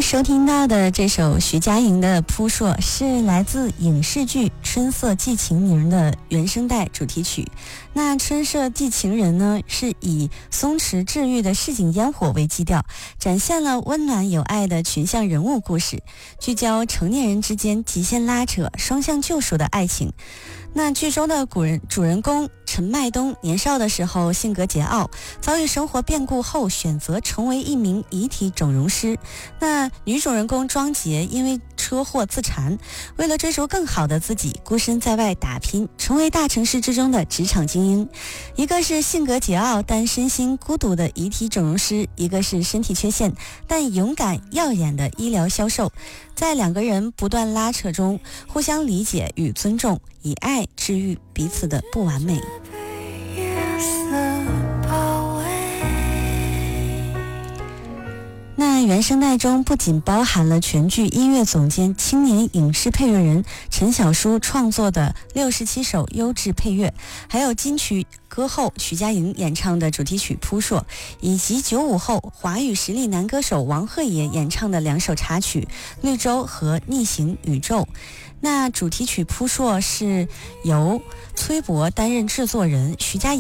收听到的这首徐佳莹的《扑朔》是来自影视剧《春色寄情人》的原声带主题曲。那《春色寄情人》呢，是以松弛治愈的市井烟火为基调，展现了温暖有爱的群像人物故事，聚焦成年人之间极限拉扯、双向救赎的爱情。那剧中的主人公陈麦冬年少的时候性格桀骜，遭遇生活变故后选择成为一名遗体整容师。那女主人公庄杰因为车祸自残，为了追逐更好的自己，孤身在外打拼，成为大城市之中的职场精英。一个是性格桀骜但身心孤独的遗体整容师，一个是身体缺陷但勇敢耀眼的医疗销售。在两个人不断拉扯中，互相理解与尊重，以爱治愈彼此的不完美。那原声带中不仅包含了全剧音乐总监、青年影视配乐人陈小书创作的67首优质配乐，还有金曲歌后徐佳莹演唱的主题曲《扑朔》，以及95后华语实力男歌手王鹤野演唱的2首插曲《绿洲》和《逆行宇宙》。那主题曲《扑朔》是由崔博担任制作人，徐佳莹